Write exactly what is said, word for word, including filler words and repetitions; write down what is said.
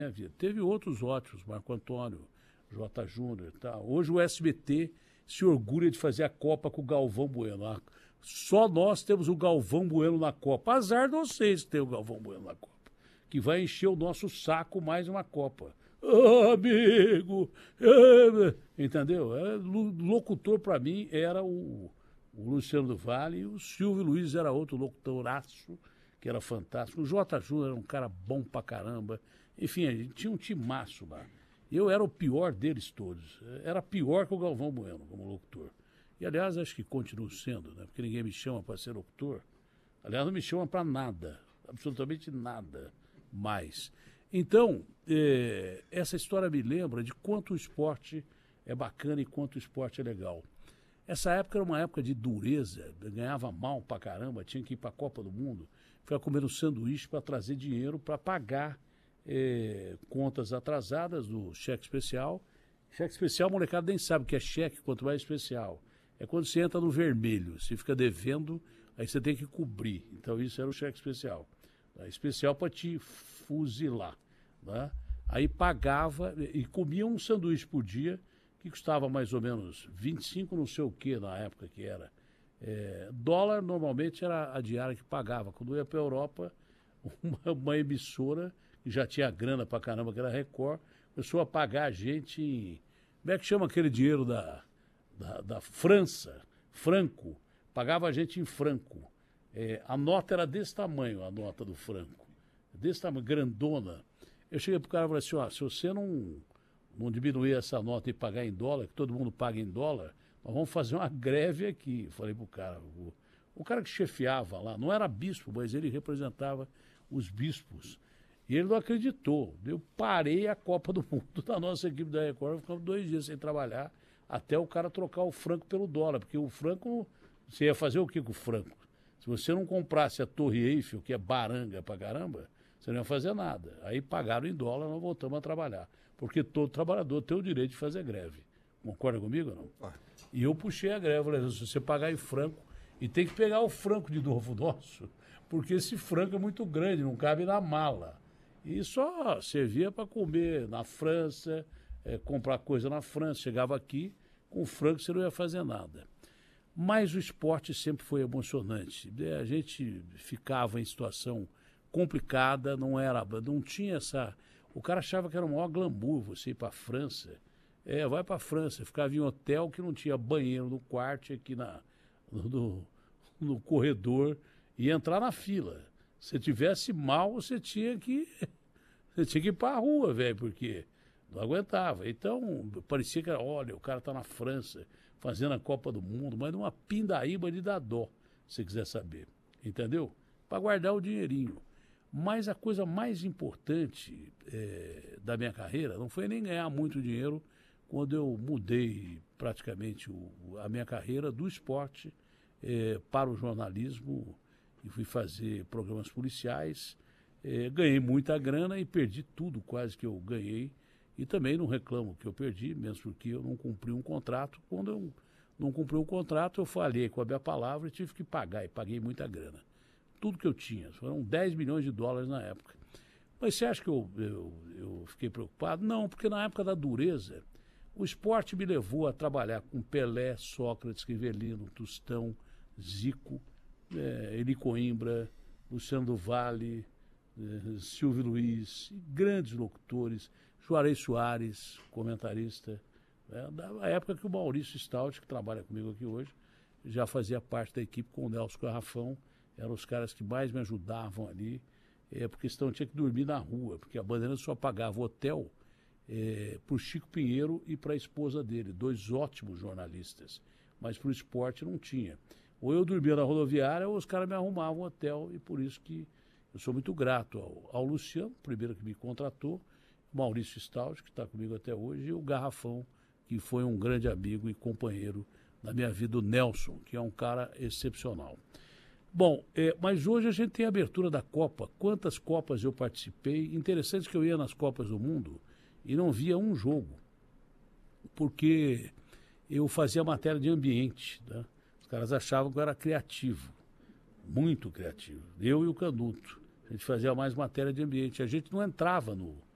minha vida. Teve outros ótimos, Marco Antônio, J. Júnior e tal. Hoje o S B T se orgulha de fazer a Copa com o Galvão Bueno. Só nós temos o Galvão Bueno na Copa. Azar de vocês que tem o Galvão Bueno na Copa, que vai encher o nosso saco mais uma Copa. Oh, amigo! Entendeu? É, locutor, para mim, era o, o Luciano do Vale, e o Silvio Luiz era outro locutoraço, que era fantástico. O J. Júnior era um cara bom pra caramba. Enfim, a gente tinha um timaço lá. Eu era o pior deles todos. Era pior que o Galvão Bueno como locutor. E, aliás, acho que continuo sendo, né? Porque ninguém me chama para ser locutor. Aliás, não me chama para nada, absolutamente nada mais. Então, eh, essa história me lembra de quanto o esporte é bacana e quanto o esporte é legal. Essa época era uma época de dureza, ganhava mal pra caramba, tinha que ir para a Copa do Mundo, ficar comendo sanduíche para trazer dinheiro para pagar eh, contas atrasadas do cheque especial. Cheque especial, a molecada nem sabe o que é cheque, quanto mais especial. É quando você entra no vermelho, você fica devendo, aí você tem que cobrir. Então isso era o cheque especial. Especial para te fuzilar. Né? Aí pagava e comia um sanduíche por dia, que custava mais ou menos vinte e cinco não sei o que na época que era. É, dólar normalmente era a diária que pagava. Quando eu ia para a Europa, uma, uma emissora, que já tinha grana para caramba, que era a Record, começou a pagar a gente em... Como é que chama aquele dinheiro da, da, da França? Franco. Pagava a gente em franco. É, a nota era desse tamanho, a nota do franco. Desse tamanho, grandona. Eu cheguei pro cara e falei assim, ó, se você não, não diminuir essa nota e pagar em dólar, que todo mundo paga em dólar, nós vamos fazer uma greve aqui. Eu falei pro cara, o, o cara que chefiava lá, não era bispo, mas ele representava os bispos. E ele não acreditou. Eu parei a Copa do Mundo da nossa equipe da Record, ficamos dois dias sem trabalhar, até o cara trocar o franco pelo dólar, porque o franco, você ia fazer o que com o franco? Se você não comprasse a Torre Eiffel, que é baranga pra caramba, você não ia fazer nada. Aí pagaram em dólar, nós voltamos a trabalhar. Porque todo trabalhador tem o direito de fazer greve. Concorda comigo ou não? Ah. E eu puxei a greve, falei, se você pagar em franco, e tem que pegar o franco de novo nosso, porque esse franco é muito grande, não cabe na mala. E só servia para comer na França, é, comprar coisa na França. Chegava aqui, com franco você não ia fazer nada. Mas o esporte sempre foi emocionante. A gente ficava em situação complicada, não era, não tinha essa... O cara achava que era o maior glamour você ir para a França. É, vai para a França. Ficava em hotel que não tinha banheiro no quarto, aqui na, no, no corredor, e entrar na fila. Se tivesse mal, você tinha que, você tinha que ir para a rua, velho, porque não aguentava. Então, parecia que era, olha, o cara está na França, fazendo a Copa do Mundo, mas numa pindaíba de dar dó, se você quiser saber. Entendeu? Para guardar o dinheirinho. Mas a coisa mais importante é, da minha carreira não foi nem ganhar muito dinheiro quando eu mudei praticamente o, a minha carreira do esporte é, para o jornalismo e fui fazer programas policiais. É, ganhei muita grana e perdi tudo quase que eu ganhei. E também não reclamo que eu perdi, mesmo porque eu não cumpri um contrato. Quando eu não cumpri o contrato, eu falhei com a minha palavra e tive que pagar, e paguei muita grana. Tudo que eu tinha, foram dez milhões de dólares na época. Mas você acha que eu, eu, eu fiquei preocupado? Não, porque na época da dureza, o esporte me levou a trabalhar com Pelé, Sócrates, Rivelino, Tostão, Zico, é, Eli Coimbra, Luciano do Vale, é, Silvio Luiz, grandes locutores, Juarez Soares, comentarista, é, da época que o Maurício Stout, que trabalha comigo aqui hoje, já fazia parte da equipe com o Nelson Garrafão, eram os caras que mais me ajudavam ali, é, porque senão tinha que dormir na rua, porque a Bandeirantes só pagava hotel é, para o Chico Pinheiro e para a esposa dele, dois ótimos jornalistas, mas para o esporte não tinha. Ou eu dormia na rodoviária ou os caras me arrumavam um hotel, e por isso que eu sou muito grato ao, ao Luciano, primeiro que me contratou, Maurício Stout, que está comigo até hoje, e o Garrafão, que foi um grande amigo e companheiro da minha vida, o Nelson, que é um cara excepcional. Bom, é, mas hoje a gente tem a abertura da Copa. Quantas Copas eu participei? Interessante que eu ia nas Copas do Mundo e não via um jogo, porque eu fazia matéria de ambiente, né? Os caras achavam que eu era criativo, muito criativo. Eu e o Canuto. A gente fazia mais matéria de ambiente. A gente não entrava no,